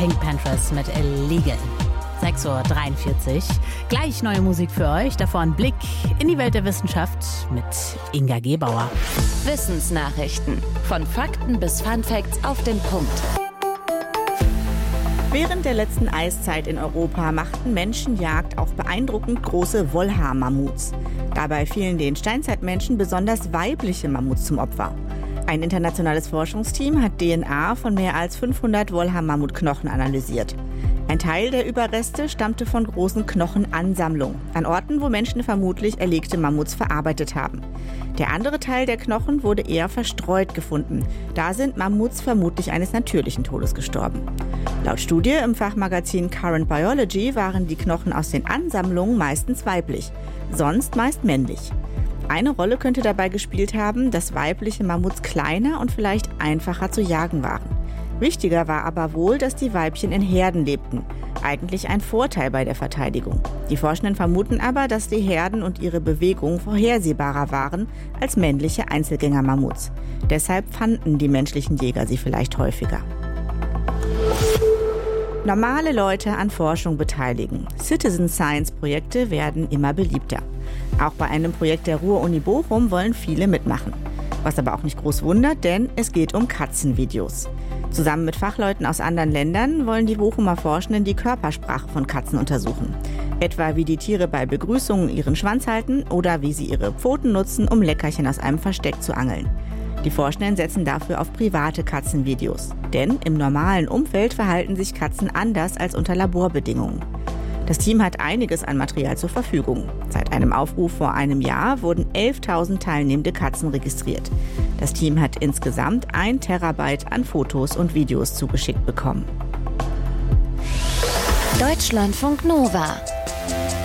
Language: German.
Pink Panthers mit Illegal. 6:43 Uhr. Gleich neue Musik für euch. Davor ein Blick in die Welt der Wissenschaft mit Inga Gebauer. Wissensnachrichten. Von Fakten bis Funfacts auf den Punkt. Während der letzten Eiszeit in Europa machten Menschen Jagd auf beeindruckend große Wollhaar-Mammuts. Dabei fielen den Steinzeitmenschen besonders weibliche Mammuts zum Opfer. Ein internationales Forschungsteam hat DNA von mehr als 500 Wollhaar-Mammutknochen analysiert. Ein Teil der Überreste stammte von großen Knochenansammlungen, an Orten, wo Menschen vermutlich erlegte Mammuts verarbeitet haben. Der andere Teil der Knochen wurde eher verstreut gefunden. Da sind Mammuts vermutlich eines natürlichen Todes gestorben. Laut Studie im Fachmagazin Current Biology waren die Knochen aus den Ansammlungen meistens weiblich, sonst meist männlich. Eine Rolle könnte dabei gespielt haben, dass weibliche Mammuts kleiner und vielleicht einfacher zu jagen waren. Wichtiger war aber wohl, dass die Weibchen in Herden lebten. Eigentlich ein Vorteil bei der Verteidigung. Die Forschenden vermuten aber, dass die Herden und ihre Bewegungen vorhersehbarer waren als männliche Einzelgänger-Mammuts. Deshalb fanden die menschlichen Jäger sie vielleicht häufiger. Normale Leute an Forschung beteiligen. Citizen Science-Projekte werden immer beliebter. Auch bei einem Projekt der Ruhr-Uni Bochum wollen viele mitmachen. Was aber auch nicht groß wundert, denn es geht um Katzenvideos. Zusammen mit Fachleuten aus anderen Ländern wollen die Bochumer Forschenden die Körpersprache von Katzen untersuchen. Etwa wie die Tiere bei Begrüßungen ihren Schwanz halten oder wie sie ihre Pfoten nutzen, um Leckerchen aus einem Versteck zu angeln. Die Forschenden setzen dafür auf private Katzenvideos. Denn im normalen Umfeld verhalten sich Katzen anders als unter Laborbedingungen. Das Team hat einiges an Material zur Verfügung. Seit einem Aufruf vor einem Jahr wurden 11.000 teilnehmende Katzen registriert. Das Team hat insgesamt 1 Terabyte an Fotos und Videos zugeschickt bekommen. Deutschlandfunk Nova